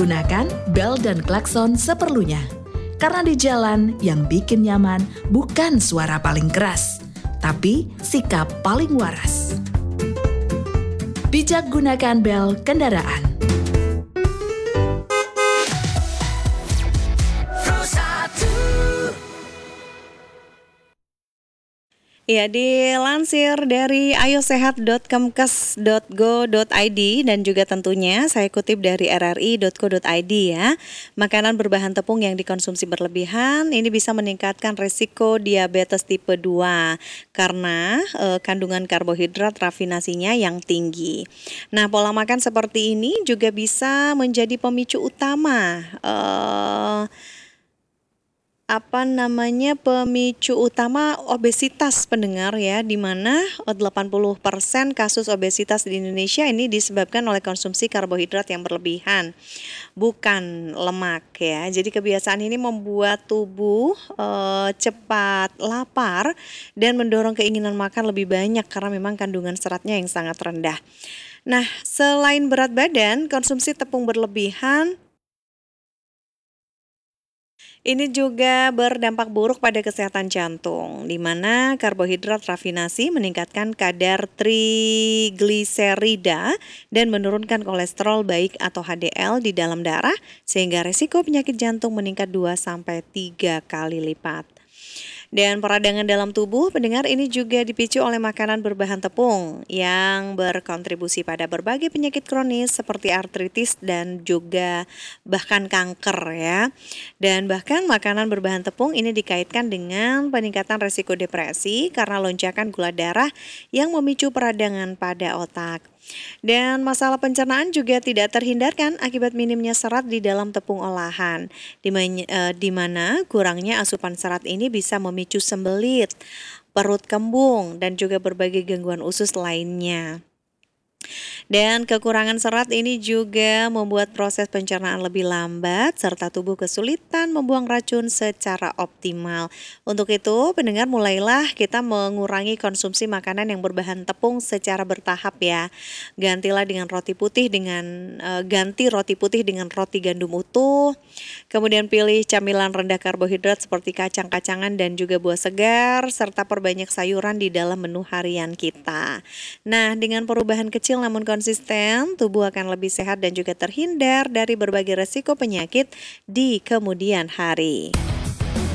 Gunakan bel dan klakson seperlunya. Karena di jalan yang bikin nyaman bukan suara paling keras, tapi sikap paling waras. Bijak gunakan bel kendaraan. Ya, dilansir dari ayosehat.kemkes.go.id dan juga tentunya saya kutip dari rri.co.id ya. Makanan berbahan tepung yang dikonsumsi berlebihan ini bisa meningkatkan risiko diabetes tipe 2 karena kandungan karbohidrat rafinasinya yang tinggi. Nah, pola makan seperti ini juga bisa menjadi pemicu utama pemicu utama obesitas pendengar ya, di mana 80% kasus obesitas di Indonesia ini disebabkan oleh konsumsi karbohidrat yang berlebihan, bukan lemak ya. Jadi kebiasaan ini membuat tubuh cepat lapar dan mendorong keinginan makan lebih banyak karena memang kandungan seratnya yang sangat rendah. Nah, selain berat badan, konsumsi tepung berlebihan ini juga berdampak buruk pada kesehatan jantung, di mana karbohidrat rafinasi meningkatkan kadar trigliserida dan menurunkan kolesterol baik atau HDL di dalam darah, sehingga risiko penyakit jantung meningkat 2-3 kali lipat. Dan peradangan dalam tubuh pendengar ini juga dipicu oleh makanan berbahan tepung yang berkontribusi pada berbagai penyakit kronis seperti artritis dan juga bahkan kanker ya. Dan bahkan makanan berbahan tepung ini dikaitkan dengan peningkatan risiko depresi karena lonjakan gula darah yang memicu peradangan pada otak. Dan masalah pencernaan juga tidak terhindarkan akibat minimnya serat di dalam tepung olahan, di mana kurangnya asupan serat ini bisa memicu sembelit, perut kembung, dan juga berbagai gangguan usus lainnya. Dan kekurangan serat ini juga membuat proses pencernaan lebih lambat serta tubuh kesulitan membuang racun secara optimal. Untuk itu, pendengar mulailah kita mengurangi konsumsi makanan yang berbahan tepung secara bertahap ya. Ganti roti putih dengan roti gandum utuh. Kemudian pilih camilan rendah karbohidrat seperti kacang-kacangan dan juga buah segar serta perbanyak sayuran di dalam menu harian kita. Nah, dengan perubahan kecil namun konsisten, tubuh akan lebih sehat dan juga terhindar dari berbagai resiko penyakit di kemudian hari.